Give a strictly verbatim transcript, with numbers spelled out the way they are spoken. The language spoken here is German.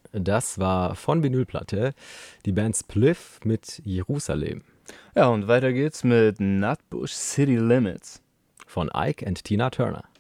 Das war von Vinylplatte die Band Spliff mit Jerusalem. Ja, und weiter geht's mit Nutbush City Limits. Von Ike and Tina Turner.